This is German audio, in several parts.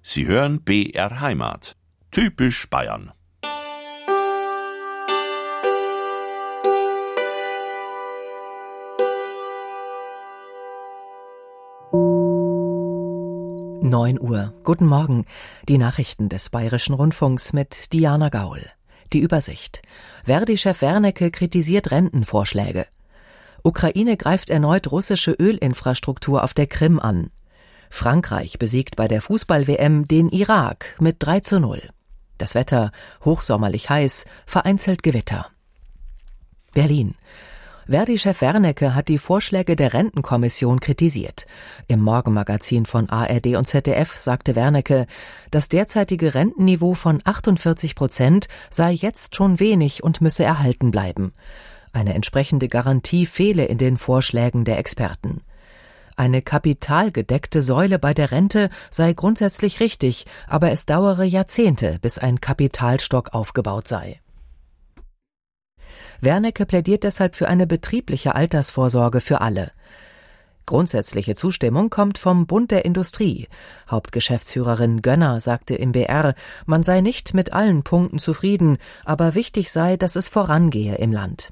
Sie hören BR Heimat. Typisch Bayern. Uhr. Guten Morgen. Die Nachrichten des Bayerischen Rundfunks mit Diana Gaul. Die Übersicht. Verdi-Chef Wernicke kritisiert Rentenvorschläge. Ukraine greift erneut russische Ölinfrastruktur auf der Krim an. Frankreich besiegt bei der Fußball-WM den Irak mit 3:0. Das Wetter hochsommerlich heiß, vereinzelt Gewitter. Berlin. Verdi-Chef Wernicke hat die Vorschläge der Rentenkommission kritisiert. Im Morgenmagazin von ARD und ZDF sagte Wernicke, das derzeitige Rentenniveau von 48% sei jetzt schon wenig und müsse erhalten bleiben. Eine entsprechende Garantie fehle in den Vorschlägen der Experten. Eine kapitalgedeckte Säule bei der Rente sei grundsätzlich richtig, aber es dauere Jahrzehnte, bis ein Kapitalstock aufgebaut sei. Wernicke plädiert deshalb für eine betriebliche Altersvorsorge für alle. Grundsätzliche Zustimmung kommt vom Bund der Industrie. Hauptgeschäftsführerin Gönner sagte im BR, man sei nicht mit allen Punkten zufrieden, aber wichtig sei, dass es vorangehe im Land.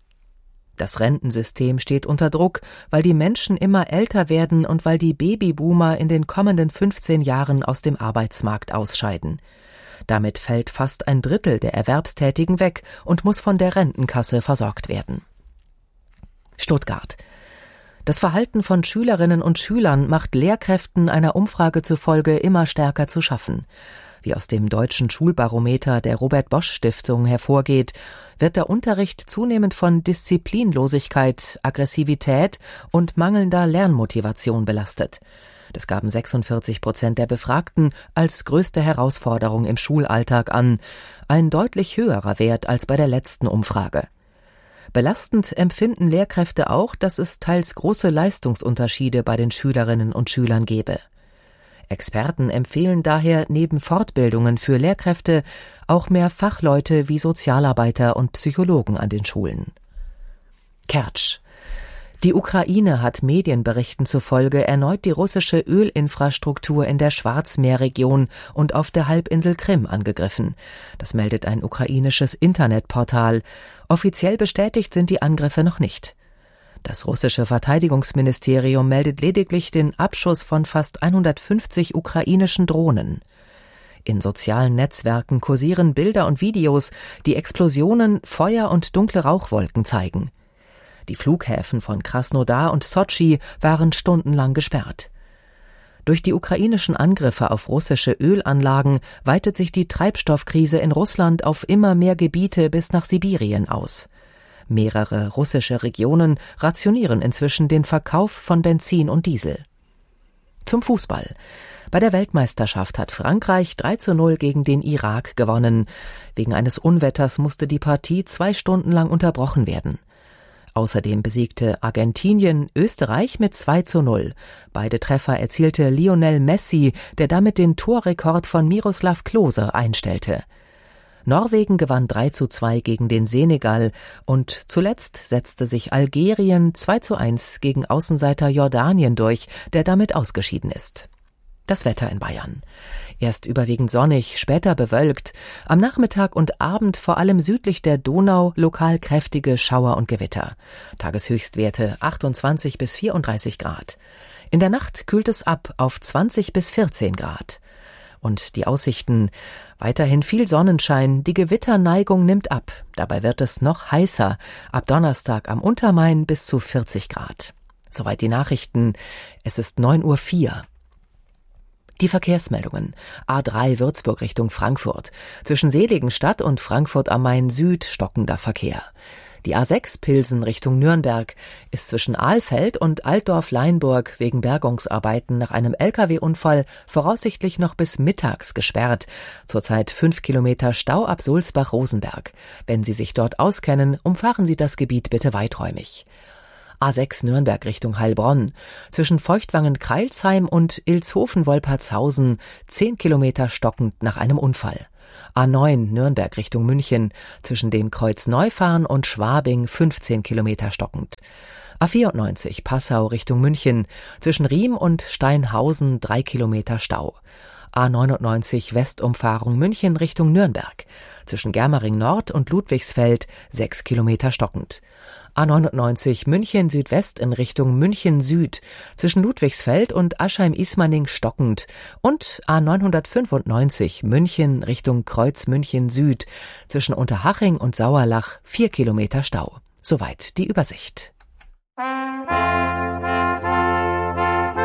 Das Rentensystem steht unter Druck, weil die Menschen immer älter werden und weil die Babyboomer in den kommenden 15 Jahren aus dem Arbeitsmarkt ausscheiden. Damit fällt fast ein Drittel der Erwerbstätigen weg und muss von der Rentenkasse versorgt werden. Stuttgart. Das Verhalten von Schülerinnen und Schülern macht Lehrkräften einer Umfrage zufolge immer stärker zu schaffen. Wie aus dem deutschen Schulbarometer der Robert-Bosch-Stiftung hervorgeht, wird der Unterricht zunehmend von Disziplinlosigkeit, Aggressivität und mangelnder Lernmotivation belastet. Das gaben 46% der Befragten als größte Herausforderung im Schulalltag an, ein deutlich höherer Wert als bei der letzten Umfrage. Belastend empfinden Lehrkräfte auch, dass es teils große Leistungsunterschiede bei den Schülerinnen und Schülern gebe. Experten empfehlen daher neben Fortbildungen für Lehrkräfte auch mehr Fachleute wie Sozialarbeiter und Psychologen an den Schulen. Kertsch. Die Ukraine hat Medienberichten zufolge erneut die russische Ölinfrastruktur in der Schwarzmeerregion und auf der Halbinsel Krim angegriffen. Das meldet ein ukrainisches Internetportal. Offiziell bestätigt sind die Angriffe noch nicht. Das russische Verteidigungsministerium meldet lediglich den Abschuss von fast 150 ukrainischen Drohnen. In sozialen Netzwerken kursieren Bilder und Videos, die Explosionen, Feuer und dunkle Rauchwolken zeigen. Die Flughäfen von Krasnodar und Sotschi waren stundenlang gesperrt. Durch die ukrainischen Angriffe auf russische Ölanlagen weitet sich die Treibstoffkrise in Russland auf immer mehr Gebiete bis nach Sibirien aus. Mehrere russische Regionen rationieren inzwischen den Verkauf von Benzin und Diesel. Zum Fußball. Bei der Weltmeisterschaft hat Frankreich 3:0 gegen den Irak gewonnen. Wegen eines Unwetters musste die Partie 2 Stunden lang unterbrochen werden. Außerdem besiegte Argentinien Österreich mit 2:0. Beide Treffer erzielte Lionel Messi, der damit den Torrekord von Miroslav Klose einstellte. Norwegen gewann 3:2 gegen den Senegal und zuletzt setzte sich Algerien 2:1 gegen Außenseiter Jordanien durch, der damit ausgeschieden ist. Das Wetter in Bayern. Erst überwiegend sonnig, später bewölkt. Am Nachmittag und Abend vor allem südlich der Donau lokal kräftige Schauer und Gewitter. Tageshöchstwerte 28 bis 34 Grad. In der Nacht kühlt es ab auf 20 bis 14 Grad. Und die Aussichten: weiterhin viel Sonnenschein, die Gewitterneigung nimmt ab. Dabei wird es noch heißer. Ab Donnerstag am Untermain bis zu 40 Grad. Soweit die Nachrichten. Es ist 9:04 Uhr. Die Verkehrsmeldungen. A3 Würzburg Richtung Frankfurt. Zwischen Seligenstadt und Frankfurt am Main Süd stockender Verkehr. Die A6 Pilsen Richtung Nürnberg ist zwischen Ahlfeld und Altdorf-Leinburg wegen Bergungsarbeiten nach einem Lkw-Unfall voraussichtlich noch bis mittags gesperrt. Zurzeit 5 Kilometer Stau ab Sulzbach-Rosenberg. Wenn Sie sich dort auskennen, umfahren Sie das Gebiet bitte weiträumig. A6 Nürnberg Richtung Heilbronn. Zwischen Feuchtwangen-Kreilsheim und Ilshofen-Wolpertshausen 10 Kilometer stockend nach einem Unfall. A9 Nürnberg Richtung München. Zwischen dem Kreuz Neufahren und Schwabing 15 Kilometer stockend. A94 Passau Richtung München. Zwischen Riem und Steinhausen 3 Kilometer Stau. A99 Westumfahrung München Richtung Nürnberg. Zwischen Germering Nord und Ludwigsfeld 6 Kilometer stockend. A99 München Südwest in Richtung München Süd. Zwischen Ludwigsfeld und Aschheim-Ismaning stockend. Und A995 München Richtung Kreuz München Süd. Zwischen Unterhaching und Sauerlach 4 Kilometer Stau. Soweit die Übersicht.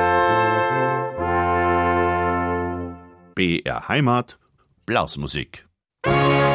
BR Heimat, Blasmusik.